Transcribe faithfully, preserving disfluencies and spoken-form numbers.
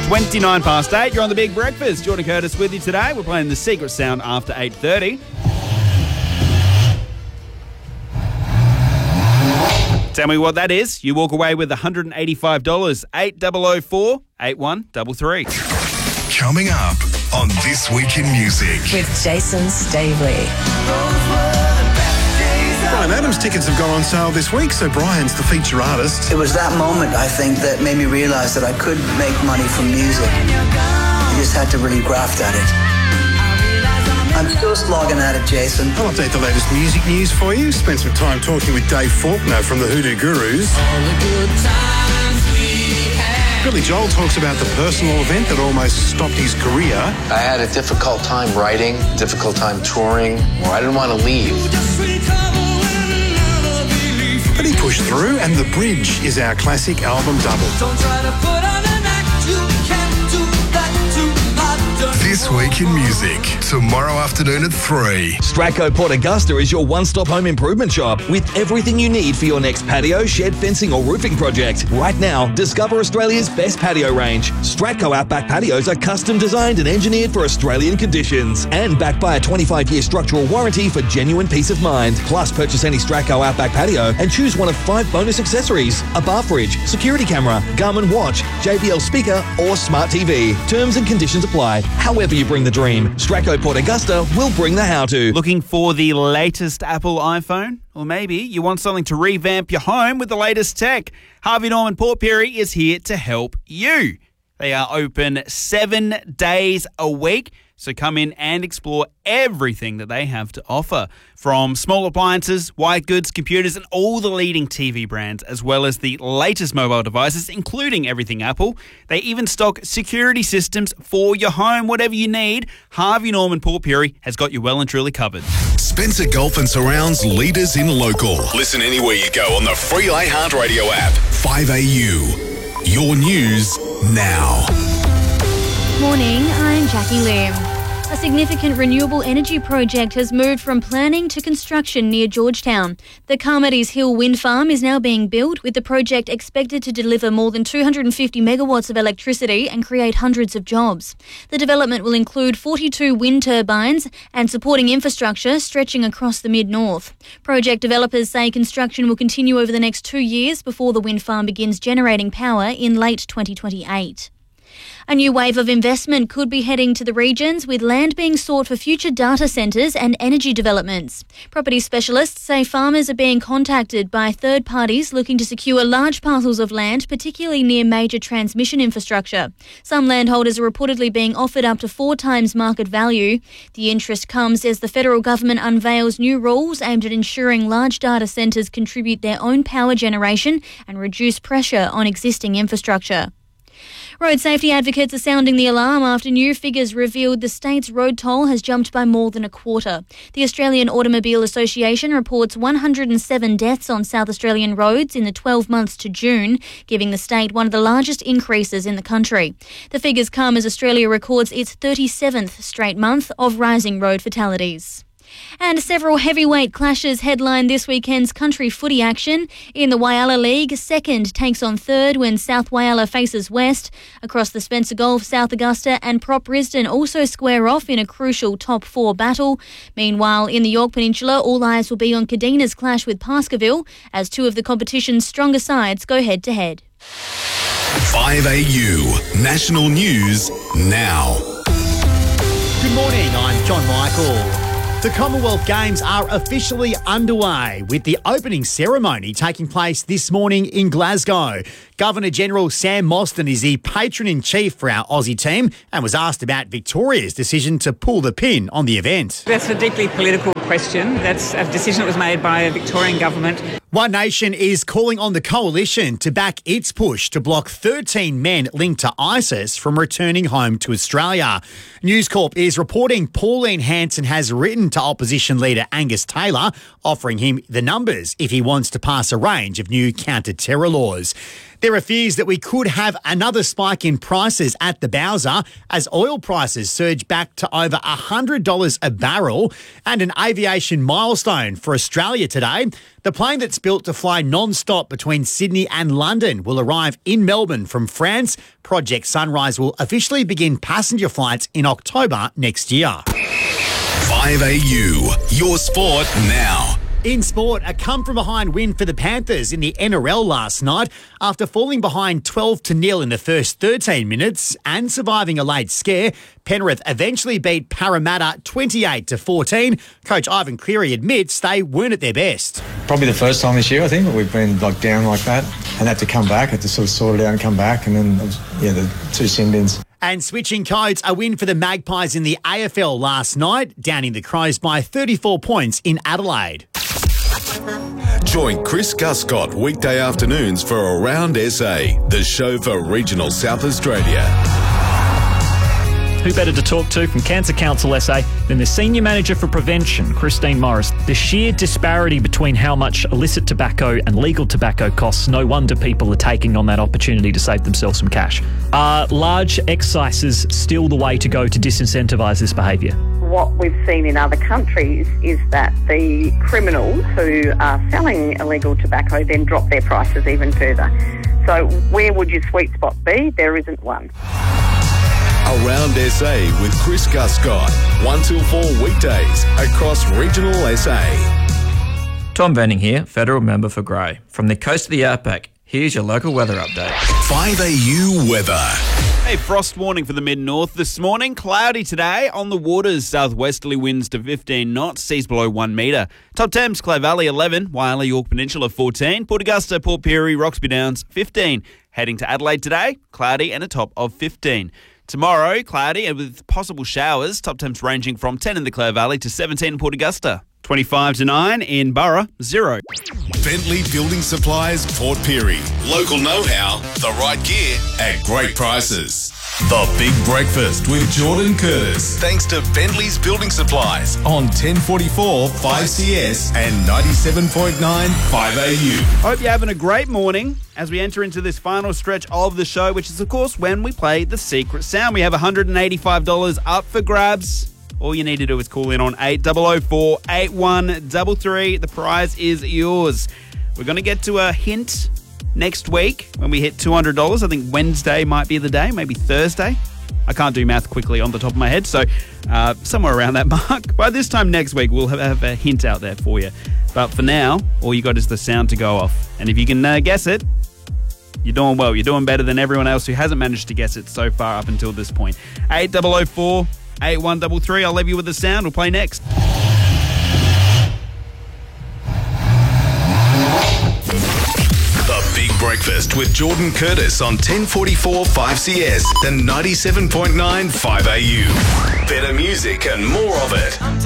twenty-nine past eight, you're on The Big Breakfast. Jordan Curtis with you today. We're playing The Secret Sound after eight thirty. Tell me what that is. You walk away with one hundred eighty-five dollars. eight zero zero four, eight one three three. Coming up on This Week in Music. With Jason Stavely. Bryan Adams tickets have gone on sale this week, so Brian's the feature artist. It was that moment, I think, that made me realise that I could make money from music. I just had to really graft at it. I'm still slogging at it, Jason. I'll update the latest music news for you. Spent some time talking with Dave Faulkner from the Hoodoo Gurus. Billy Joel talks about the personal event that almost stopped his career. I had a difficult time writing, difficult time touring, or I didn't want to leave. But he pushed through, and The Bridge is our classic album double. Don't try to put on an act, you can't do that too hard. This Week in Music, tomorrow afternoon at three. Stratco Port Augusta is your one-stop home improvement shop with everything you need for your next patio, shed, fencing or roofing project. Right now, discover Australia's best patio range. Stratco Outback patios are custom designed and engineered for Australian conditions and backed by a twenty-five year structural warranty for genuine peace of mind. Plus, purchase any Stratco Outback patio and choose one of five bonus accessories: a bar fridge, security camera, Garmin watch, J B L speaker or smart T V. Terms and conditions apply. However you bring the dream, Stratco Port Augusta will bring the how-to. Looking for the latest Apple iPhone? Or maybe you want something to revamp your home with the latest tech? Harvey Norman Port Pirie is here to help you. They are open seven days a week, so come in and explore everything that they have to offer. From small appliances, white goods, computers, and all the leading T V brands, as well as the latest mobile devices, including everything Apple. They even stock security systems for your home. Whatever you need, Harvey Norman Port Pirie has got you well and truly covered. Spencer Gulf and Surround's leaders in local. Listen anywhere you go on the free iHeartRadio app. five A U. Your news now. Morning, I'm Jackie Lim. A significant renewable energy project has moved from planning to construction near Georgetown. The Carmody Hill Wind Farm is now being built, with the project expected to deliver more than two hundred fifty megawatts of electricity and create hundreds of jobs. The development will include forty-two wind turbines and supporting infrastructure stretching across the mid-north. Project developers say construction will continue over the next two years before the wind farm begins generating power in late twenty twenty-eight. A new wave of investment could be heading to the regions, with land being sought for future data centres and energy developments. Property specialists say farmers are being contacted by third parties looking to secure large parcels of land, particularly near major transmission infrastructure. Some landholders are reportedly being offered up to four times market value. The interest comes as the federal government unveils new rules aimed at ensuring large data centres contribute their own power generation and reduce pressure on existing infrastructure. Road safety advocates are sounding the alarm after new figures revealed the state's road toll has jumped by more than a quarter. The Australian Automobile Association reports one hundred seven deaths on South Australian roads in the twelve months to June, giving the state one of the largest increases in the country. The figures come as Australia records its thirty-seventh straight month of rising road fatalities. And several heavyweight clashes headline this weekend's country footy action. In the Whyalla League, second takes on third when South Whyalla faces West. Across the Spencer Gulf, South Augusta and Prop Brisbane also square off in a crucial top four battle. Meanwhile, in the Yorke Peninsula, all eyes will be on Cadena's clash with Pascaville as two of the competition's stronger sides go head-to-head. five A U. National News now. Good morning, I'm John Michael. The Commonwealth Games are officially underway, with the opening ceremony taking place this morning in Glasgow. Governor-General Sam Mostyn is the patron-in-chief for our Aussie team and was asked about Victoria's decision to pull the pin on the event. That's a deeply political question. That's a decision that was made by a Victorian government. One Nation is calling on the coalition to back its push to block thirteen men linked to ISIS from returning home to Australia. News Corp is reporting Pauline Hanson has written to opposition leader Angus Taylor, offering him the numbers if he wants to pass a range of new counter-terror laws. There are fears that we could have another spike in prices at the Bowser as oil prices surge back to over one hundred dollars a barrel, and an aviation milestone for Australia today. The plane that's built to fly non-stop between Sydney and London will arrive in Melbourne from France. Project Sunrise will officially begin passenger flights in October next year. five A U, your sport now. In sport, a come-from-behind win for the Panthers in the N R L last night after falling behind twelve to nil in the first thirteen minutes and surviving a late scare. Penrith eventually beat Parramatta twenty-eight to fourteen. Coach Ivan Cleary admits they weren't at their best. Probably the first time this year, I think, that we've been like down like that and had to come back, had to sort of sort it out and come back, and then, yeah, the two sin bins. And switching codes, a win for the Magpies in the A F L last night, downing the Crows by thirty-four points in Adelaide. Join Chris Guscott weekday afternoons for Around S A, the show for regional South Australia. Who better to talk to from Cancer Council S A than the Senior Manager for Prevention, Christine Morris. The sheer disparity between how much illicit tobacco and legal tobacco costs, no wonder people are taking on that opportunity to save themselves some cash. Are large excises still the way to go to disincentivise this behaviour? What we've seen in other countries is that the criminals who are selling illegal tobacco then drop their prices even further. So where would your sweet spot be? There isn't one. Around S A with Chris Guscott, one till four weekdays across regional S A. Tom Venning here, Federal Member for Grey. From the coast of the Outback, here's your local weather update. five A U weather. Hey, frost warning for the mid-north this morning. Cloudy today. On the waters, southwesterly winds to fifteen knots, seas below one metre. Top temps, Clare Valley eleven, Wyler, York Peninsula fourteen, Port Augusta, Port Pirie, Roxby Downs fifteen. Heading to Adelaide today, cloudy and a top of fifteen. Tomorrow, cloudy and with possible showers. Top temps ranging from ten in the Clare Valley to seventeen in Port Augusta. twenty-five to nine in Burra, zero. Bentley Building Supplies, Port Pirie. Local know-how, the right gear at great prices. The Big Breakfast with Jordan Curtis. Thanks to Bentley's Building Supplies on ten forty-four five C S and ninety-seven point nine five A U. Hope you're having a great morning as we enter into this final stretch of the show, which is, of course, when we play The Secret Sound. We have one hundred eighty-five dollars up for grabs. All you need to do is call in on eight hundred four, eight one three three. The prize is yours. We're going to get to a hint next week when we hit two hundred dollars. I think Wednesday might be the day, maybe Thursday. I can't do math quickly on the top of my head, so uh, somewhere around that mark. By this time next week, we'll have, have a hint out there for you. But for now, all you got is the sound to go off. And if you can uh, guess it, you're doing well. You're doing better than everyone else who hasn't managed to guess it so far up until this point. eight hundred four, eight one three three. I'll leave you with the sound. We'll play next. The Big Breakfast with Jordan Curtis on ten forty-four five C S and ninety-seven point nine five A U. Better music and more of it.